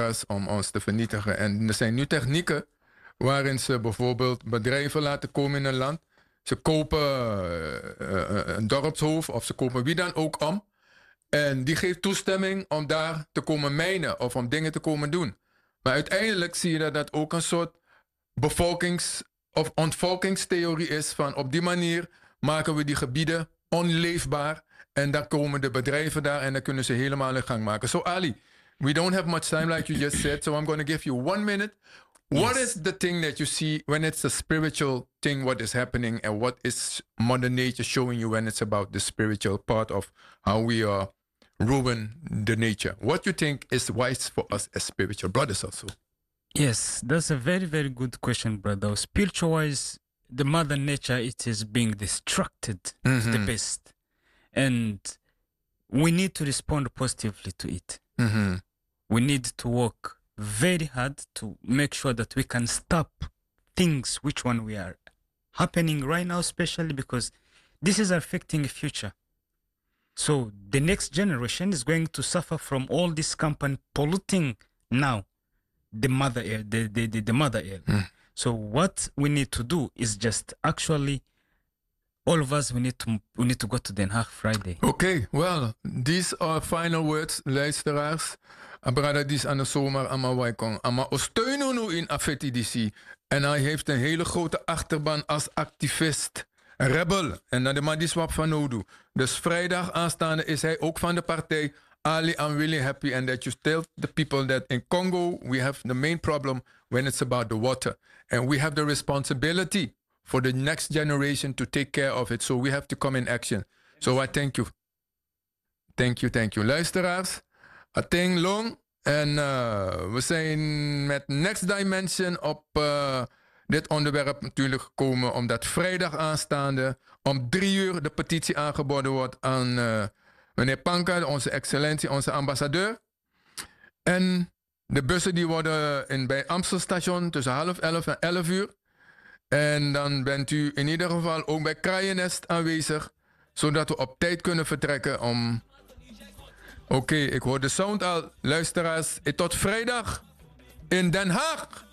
luisteraars om ons te vernietigen. En er zijn nu technieken waarin ze bijvoorbeeld bedrijven laten komen in een land. Ze kopen een dorpshoofd of ze kopen wie dan ook om. En die geeft toestemming om daar te komen mijnen of om dingen te komen doen. Maar uiteindelijk zie je dat dat ook een soort of ontvolkingstheorie is. Van op die manier maken we die gebieden onleefbaar. En dan komen de bedrijven daar en dan kunnen ze helemaal in gang maken. So Ali, we don't have much time like you just said. So I'm going to give you 1 minute. What is the thing that you see when it's a spiritual thing, what is happening, and what is Mother Nature showing you when it's about the spiritual part of how we ruin the nature? What you think is wise for us as spiritual brothers also? Yes, that's a very, very good question, brother. Spiritual wise, the Mother Nature, it is being destructed the best. And we need to respond positively to it. We need to work very hard to make sure that we can stop things which one we are happening right now, especially because this is affecting the future. So the next generation is going to suffer from all this company polluting now the mother air, the mother air. So what we need to do is just actually all of us we need to go to Den Haag Friday. Okay, well, these are final words, luisteraars. Abrada dis aan de zomer aan mijn wijkong. Maar we steunen nu in AFETI-DC. En hij heeft een hele grote achterban als activist. Rebel. En dat de Madiswap van Nodu. Dus vrijdag aanstaande is hij ook van de partij. Ali, I'm really happy. And that you tell the people that in Congo we have the main problem when it's about the water. And we have the responsibility for the next generation to take care of it. So we have to come in action. So I thank you. Thank you. Luisteraars. Ating long. En we zijn met Next Dimension op dit onderwerp natuurlijk gekomen. Omdat vrijdag aanstaande om 3 uur de petitie aangeboden wordt aan meneer Panka, onze excellentie, onze ambassadeur. En de bussen die worden bij Amstelstation tussen 10:30 en 11 uur. En dan bent u in ieder geval ook bij Kraaiennest aanwezig. Zodat we op tijd kunnen vertrekken om... Oké, ik hoor de sound al. Luisteraars, tot vrijdag in Den Haag.